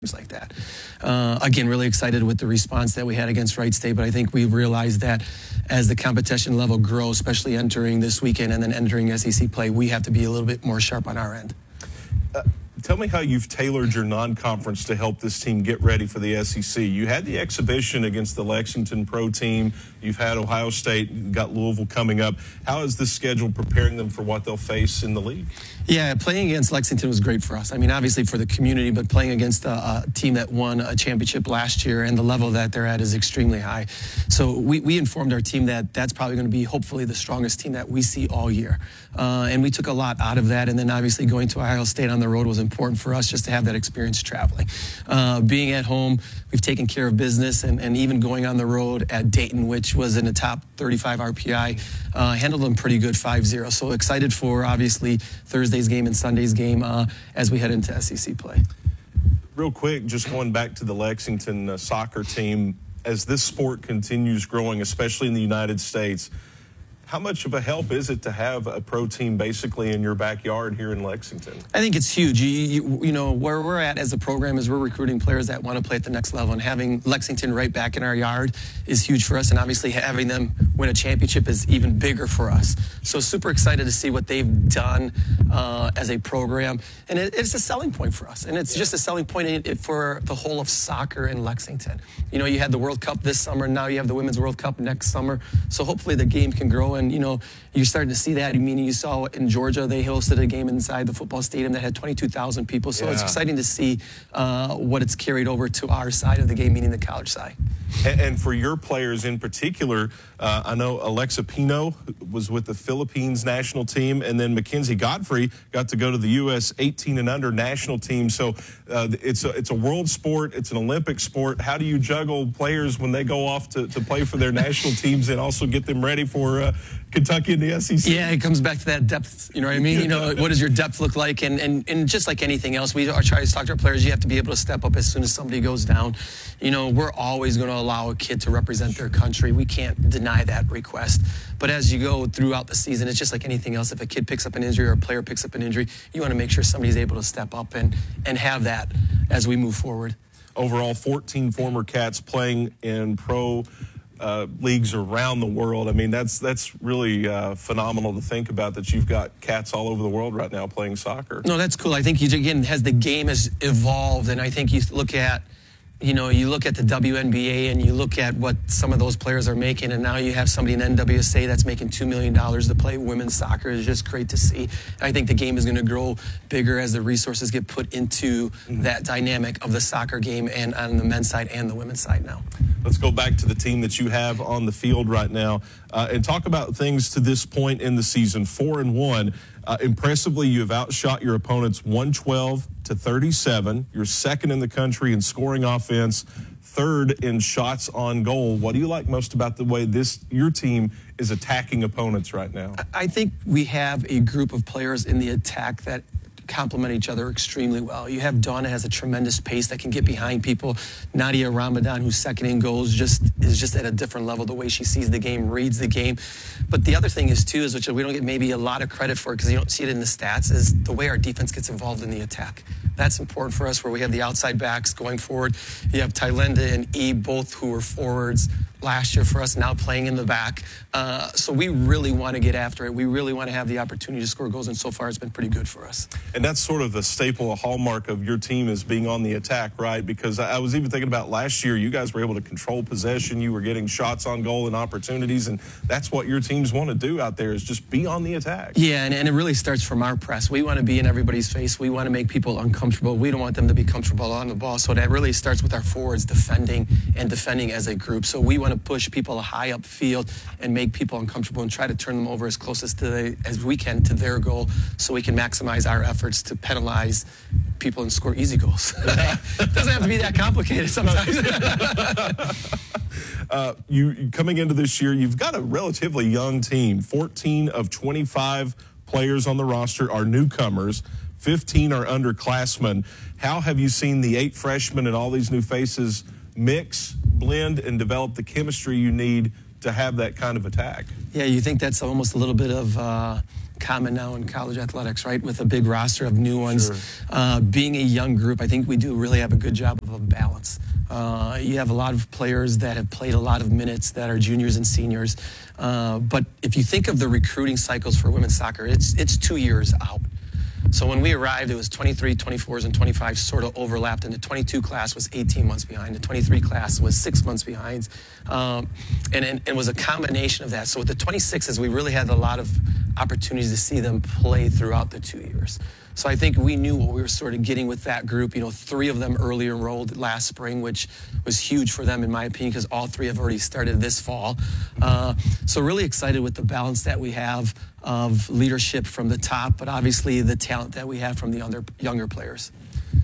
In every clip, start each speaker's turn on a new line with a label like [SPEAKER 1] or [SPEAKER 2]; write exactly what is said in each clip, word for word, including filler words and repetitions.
[SPEAKER 1] like that. Uh, again, really excited with the response that we had against Wright State, but I think we've realized that as the competition level grows, especially entering this weekend and then entering S E C play, we have to be a little bit more sharp on our end.
[SPEAKER 2] Uh, tell me how you've tailored your non-conference to help this team get ready for the S E C. You had the exhibition against the Lexington Pro team. You've had Ohio State, got Louisville coming up. How is this schedule preparing them for what they'll face in the league?
[SPEAKER 1] Yeah, playing against Lexington was great for us. I mean, obviously for the community, but playing against a, a team that won a championship last year and the level that they're at is extremely high. So we, we informed our team that that's probably going to be hopefully the strongest team that we see all year. Uh, and we took a lot out of that. And then obviously going to Ohio State on the road was important for us just to have that experience traveling. Uh, being at home, we've taken care of business, and, and even going on the road at Dayton, which was in the top thirty-five R P I, uh, handled them pretty good five zero. So excited for obviously Thursday's game and Sunday's game uh, as we head into S E C play.
[SPEAKER 2] Real quick, just going back to the Lexington uh, soccer team, as this sport continues growing, especially in the United States, how much of a help is it to have a pro team basically in your backyard here in Lexington?
[SPEAKER 1] I think it's huge. You, you, you know, where we're at as a program is we're recruiting players that want to play at the next level, and having Lexington right back in our yard is huge for us, and obviously having them win a championship is even bigger for us. So super excited to see what they've done uh, as a program, and it, it's a selling point for us, and it's yeah. just a selling point for the whole of soccer in Lexington. You know, you had the World Cup this summer, now you have the Women's World Cup next summer, so hopefully the game can grow. And, you know, you're starting to see that. Meaning you saw in Georgia, they hosted a game inside the football stadium that had twenty-two thousand people. So yeah. it's exciting to see uh, what it's carried over to our side of the game, meaning the college side.
[SPEAKER 2] And, and for your players in particular, uh, I know Alexa Pino was with the Philippines national team, and then Mackenzie Godfrey got to go to the U S eighteen and under national team. So uh, it's, a, it's a world sport. It's an Olympic sport. How do you juggle players when they go off to, to play for their national teams and also get them ready for uh, Kentucky and the S E C?
[SPEAKER 1] Yeah, it comes back to that depth. You know what I mean? You know, what does your depth look like? And, and, and just like anything else, we are trying to talk to our players. You have to be able to step up as soon as somebody goes down. You know, we're always going to allow a kid to represent their country. We can't deny that request. But as you go throughout the season, it's just like anything else. If a kid picks up an injury or a player picks up an injury, you want to make sure somebody's able to step up and, and have that as we move forward.
[SPEAKER 2] Overall, fourteen former Cats playing in pro Uh, leagues around the world. I mean, that's that's really uh, phenomenal to think about, that you've got Cats all over the world right now playing soccer.
[SPEAKER 1] No, that's cool. I think, you, again, as the game has evolved, and I think you look at, you know, you look at the W N B A and you look at what some of those players are making, and now you have somebody in N W S A that's making two million dollars to play women's soccer. Is just great to see. I think the game is going to grow bigger as the resources get put into mm-hmm. that dynamic of the soccer game, and on the men's side and the women's side now.
[SPEAKER 2] Let's go back to the team that you have on the field right now uh, and talk about things to this point in the season. Four and one. Uh, impressively, you have outshot your opponents one twelve to thirty-seven. You're second in the country in scoring offense, third in shots on goal. What do you like most about the way this your team is attacking opponents right now?
[SPEAKER 1] I think we have a group of players in the attack that complement each other extremely well. You have Donna has a tremendous pace that can get behind people. Nadia Ramadan, who's second in goals, just is just at a different level, the way she sees the game, reads the game. But the other thing is, too, is which we don't get maybe a lot of credit for because you don't see it in the stats, is the way our defense gets involved in the attack. That's important for us, where we have the outside backs going forward. You have Tylenda and E, both who were forwards last year for us, now playing in the back. Uh, so we really want to get after it. We really want to have the opportunity to score goals, and so far it's been pretty good for us.
[SPEAKER 2] And that's sort of the staple, a hallmark of your team, is being on the attack, right? Because I was even thinking about last year, you guys were able to control possession. You were getting shots on goal and opportunities, and that's what your teams want to do out there, is just be on the attack.
[SPEAKER 1] Yeah, and, and it really starts from our press. We want to be in everybody's face. We want to make people uncomfortable. We don't want them to be comfortable on the ball. So that really starts with our forwards defending and defending as a group. So we want to push people high up field and make people uncomfortable and try to turn them over as close as, to the, as we can to their goal, so we can maximize our efforts to penalize people and score easy goals. It doesn't have to be that complicated sometimes.
[SPEAKER 2] uh, you coming into this year, you've got a relatively young team. fourteen of twenty-five players on the roster are newcomers. fifteen are underclassmen. How have you seen the eight freshmen and all these new faces mix, blend, and develop the chemistry you need to have that kind of attack.
[SPEAKER 1] Yeah, you think that's almost a little bit of uh, common now in college athletics, right? With a big roster of new ones.
[SPEAKER 2] Sure.
[SPEAKER 1] Uh, being a young group, I think we do really have a good job of a balance. Uh, you have a lot of players that have played a lot of minutes that are juniors and seniors. Uh, but if you think of the recruiting cycles for women's soccer, it's it's two years out. So when we arrived, it was twenty-three, twenty-fours, and twenty-fives sort of overlapped, and the twenty-two class was eighteen months behind. The twenty-three class was six months behind, um, and, and it was a combination of that. So with the twenty-sixes, we really had a lot of opportunities to see them play throughout the two years. So I think we knew what we were sort of getting with that group. You know, three of them early enrolled last spring, which was huge for them, in my opinion, because all three have already started this fall. Uh, so really excited with the balance that we have of leadership from the top, but obviously the talent that we have from the other younger players.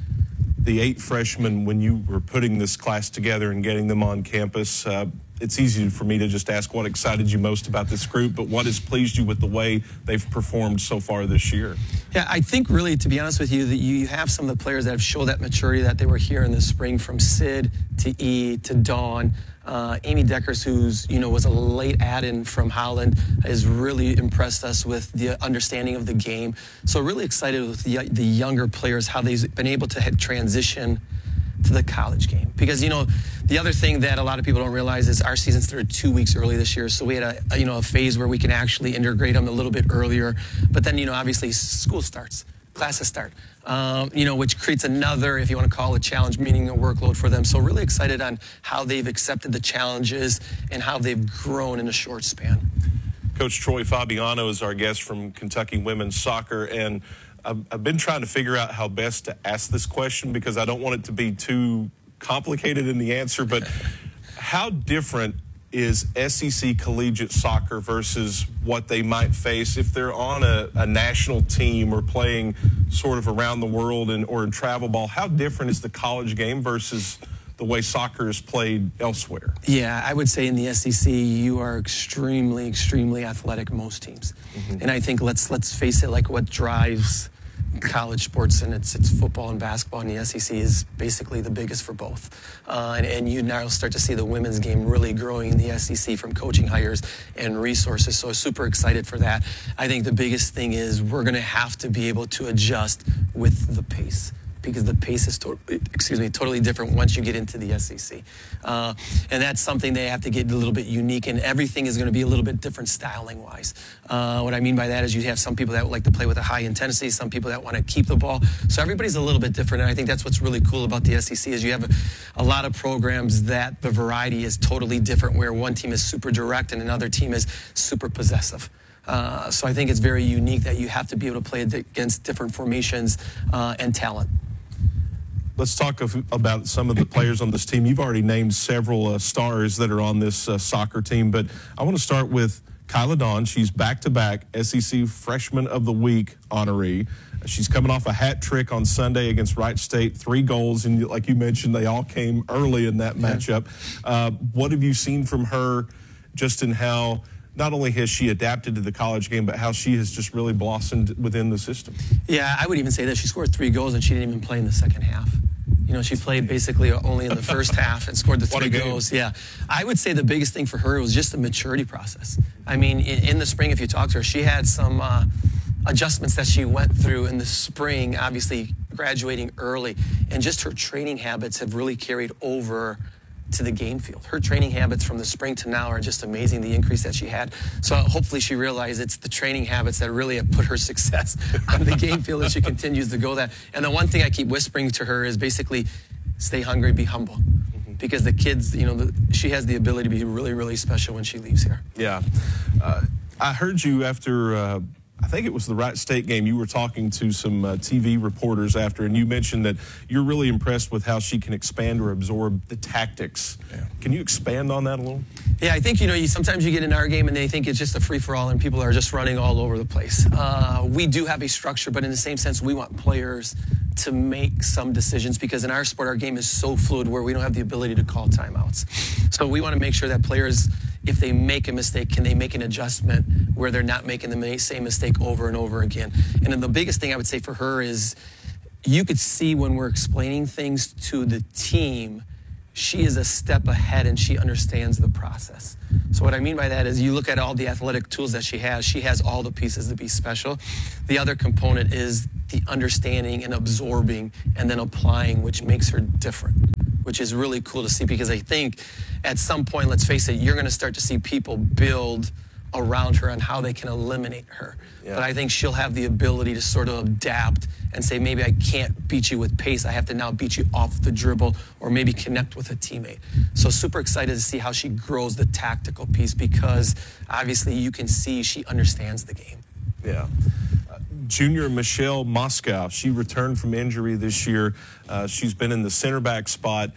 [SPEAKER 2] The eight freshmen, when you were putting this class together and getting them on campus, uh, it's easy for me to just ask what excited you most about this group, but what has pleased you with the way they've performed so far this year?
[SPEAKER 1] Yeah, I think really, to be honest with you, that you have some of the players that have shown that maturity that they were here in the spring, from Sid to E to Dawn. Uh, Amy Deckers, who's, you know, was a late add-in from Holland, has really impressed us with the understanding of the game. So really excited with the, the younger players, how they've been able to hit transition to the college game. Because, you know, the other thing that a lot of people don't realize is our season started two weeks early this year. So we had a, a you know, a phase where we can actually integrate them a little bit earlier. But then, you know, obviously school starts, classes start, um, you know, which creates another, if you want to call it, challenge, meaning a workload for them. So really excited on how they've accepted the challenges and how they've grown in a short span.
[SPEAKER 2] Coach Troy Fabiano is our guest from Kentucky Women's Soccer, and I've, I've been trying to figure out how best to ask this question because I don't want it to be too complicated in the answer, but how different is S E C collegiate soccer versus what they might face if they're on a, a national team or playing sort of around the world and or in travel ball? How different is the college game versus the way soccer is played elsewhere?
[SPEAKER 1] Yeah, I would say in the S E C, you are extremely, extremely athletic, most teams. Mm-hmm. And I think let's let's face it, like what drives college sports, and it's it's football and basketball in the S E C, is basically the biggest for both. Uh, and, and you now start to see the women's game really growing in the S E C from coaching hires and resources. So super excited for that. I think the biggest thing is we're going to have to be able to adjust with the pace, because the pace is to- excuse me, totally different once you get into the S E C. Uh, and that's something they have to get a little bit unique, and everything is going to be a little bit different styling-wise. Uh, what I mean by that is you have some people that would like to play with a high intensity, some people that want to keep the ball. So everybody's a little bit different, and I think that's what's really cool about the S E C is you have a, a lot of programs that the variety is totally different, where one team is super direct and another team is super possessive. Uh, so I think it's very unique that you have to be able to play against different formations uh, and talent.
[SPEAKER 2] Let's talk of, about some of the players on this team. You've already named several uh, stars that are on this uh, soccer team, but I want to start with Kyla Dawn. She's back-to-back S E C Freshman of the Week honoree. She's coming off a hat trick on Sunday against Wright State, three goals, and like you mentioned, they all came early in that matchup. Uh, what have you seen from her just in how not only has she adapted to the college game, but how she has just really blossomed within the system?
[SPEAKER 1] Yeah, I would even say that she scored three goals and she didn't even play in the second half. You know, she played basically only in the first half and scored the three goals. Yeah. I would say the biggest thing for her was just the maturity process. I mean, in, in the spring, if you talk to her, she had some uh, adjustments that she went through in the spring, obviously graduating early. And just her training habits have really carried over to the game field. Her training habits from the spring to now are just amazing, the increase that she had. So hopefully she realized it's the training habits that really have put her success on the game field as she continues to go that. And the one thing I keep whispering to her is basically stay hungry, be humble. Mm-hmm. Because the kids, you know, the, she has the ability to be really, really special when she leaves here.
[SPEAKER 2] Yeah. Uh, I heard you after... Uh, I think it was the Wright State game. You were talking to some uh, T V reporters after, and you mentioned that you're really impressed with how she can expand or absorb the tactics. Yeah. Can you expand on that a little?
[SPEAKER 1] Yeah, I think, you know, you, sometimes you get in our game and they think it's just a free-for-all and people are just running all over the place. Uh, we do have a structure, but in the same sense, we want players to make some decisions, because in our sport, our game is so fluid where we don't have the ability to call timeouts. So we want to make sure that players, if they make a mistake, can they make an adjustment where they're not making the same mistake over and over again. And then the biggest thing I would say for her is you could see when we're explaining things to the team, she is a step ahead and she understands the process. So what I mean by that is you look at all the athletic tools that she has, she has all the pieces to be special. The other component is the understanding and absorbing and then applying, which makes her different, which is really cool to see, because I think at some point, let's face it, you're going to start to see people build around her on how they can eliminate her. Yeah. But I think she'll have the ability to sort of adapt and say, maybe I can't beat you with pace. I have to now beat you off the dribble or maybe connect with a teammate. So super excited to see how she grows the tactical piece, because obviously you can see she understands the game.
[SPEAKER 2] Yeah. Uh, junior Michelle Moscow, she returned from injury this year. Uh, she's been in the center back spot.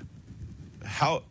[SPEAKER 2] How...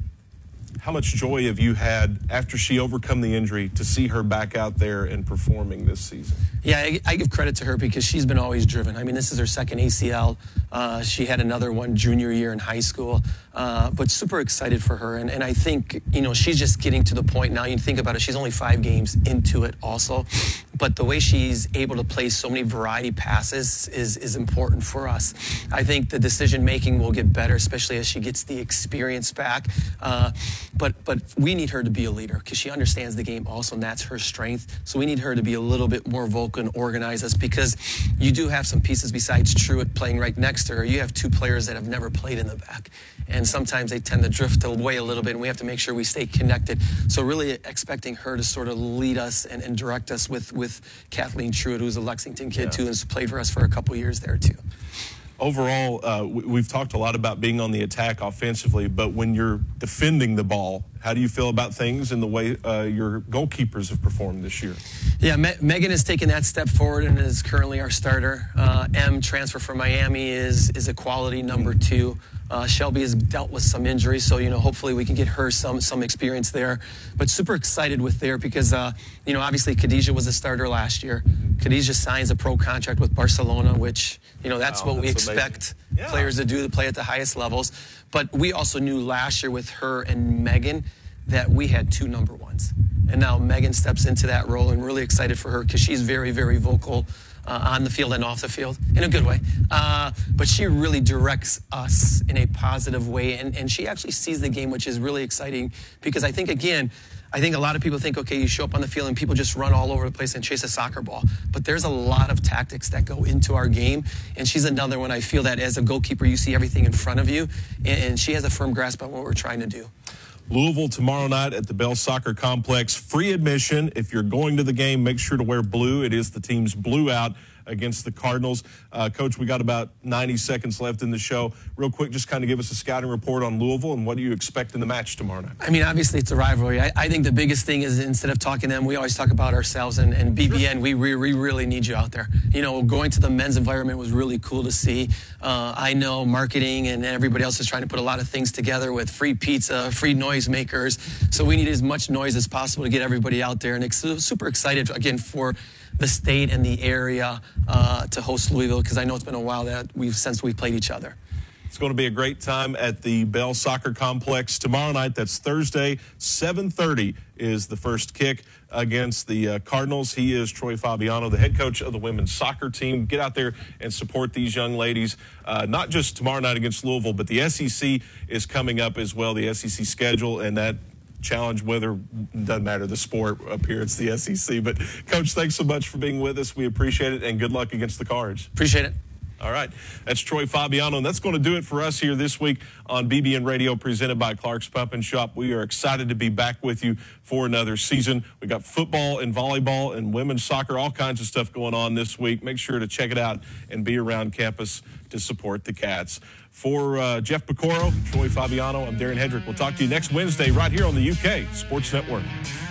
[SPEAKER 2] How much joy have you had after she overcome the injury to see her back out there and performing this season?
[SPEAKER 1] Yeah, I, I give credit to her because she's been always driven. I mean, this is her second A C L. Uh, she had another one junior year in high school, uh, but super excited for her. And, and I think, you know, she's just getting to the point now. You think about it, she's only five games into it also. But the way she's able to play so many variety passes is, is important for us. I think the decision-making will get better, especially as she gets the experience back. Uh, but, but we need her to be a leader because she understands the game also, and that's her strength. So we need her to be a little bit more vocal and organize us, because you do have some pieces besides Truitt playing right next to her. You have two players that have never played in the back. And sometimes they tend to drift away a little bit, and we have to make sure we stay connected. So really expecting her to sort of lead us and, and direct us with, with Kathleen Truitt, who's a Lexington kid, yeah. too, and has played for us for a couple years there, too.
[SPEAKER 2] Overall, uh, we've talked a lot about being on the attack offensively, but when you're defending the ball, how do you feel about things and the way uh, your goalkeepers have performed this year?
[SPEAKER 1] Yeah, Me- Megan has taken that step forward and is currently our starter. Uh, M, transfer from Miami, is is a quality number mm. two. Uh, Shelby has dealt with some injuries, so, you know, hopefully we can get her some some experience there. But super excited with there because, uh, you know, obviously Khadijah was a starter last year. Mm-hmm. Khadijah signs a pro contract with Barcelona, which, you know, that's wow, what that's we expect yeah. players to do, to play at the highest levels. But we also knew last year with her and Megan that we had two number ones. And now Megan steps into that role, and really excited for her because she's very, very vocal Uh, on the field and off the field, in a good way. Uh, but she really directs us in a positive way, and, and she actually sees the game, which is really exciting, because I think, again, I think a lot of people think, okay, you show up on the field and people just run all over the place and chase a soccer ball. But there's a lot of tactics that go into our game, and she's another one. I feel that as a goalkeeper, you see everything in front of you, and, and she has a firm grasp on what we're trying to do.
[SPEAKER 2] Louisville tomorrow night at the Bell Soccer Complex. Free admission. If you're going to the game, make sure to wear blue. It is the team's blue out against the Cardinals. Uh, Coach, we got about ninety seconds left in the show. Real quick, just kind of give us a scouting report on Louisville and what do you expect in the match tomorrow night?
[SPEAKER 1] I mean, obviously it's a rivalry. I, I think the biggest thing is, instead of talking to them, we always talk about ourselves, and, and B B N, we, we, we really need you out there. You know, going to the men's environment was really cool to see. Uh, I know marketing and everybody else is trying to put a lot of things together with free pizza, free noise makers. So we need as much noise as possible to get everybody out there. And ex- super excited, again, for the state and the area uh, to host Louisville, because I know it's been a while that we've since we've played each other.
[SPEAKER 2] It's going to be a great time at the Bell Soccer Complex tomorrow night. That's Thursday, seven thirty is the first kick against the uh, Cardinals. He is Troy Fabiano, the head coach of the women's soccer team. Get out there and support these young ladies, uh, not just tomorrow night against Louisville, but the S E C is coming up as well, the S E C schedule, and that challenge, whether doesn't matter the sport up here, it's the S E C. But Coach, thanks so much for being with us. We appreciate it, and good luck against the Cards.
[SPEAKER 1] Appreciate it.
[SPEAKER 2] All right, that's Troy Fabiano, and that's going to do it for us here this week on B B N Radio, presented by Clark's Pump and Shop. We are excited to be back with you for another season. We got football and volleyball and women's soccer, all kinds of stuff going on this week. Make sure to check it out and be around campus to support the Cats. For uh, Jeff Picoro, Troy Fabiano, I'm Darren Hendrick. We'll talk to you next Wednesday right here on the U K Sports Network.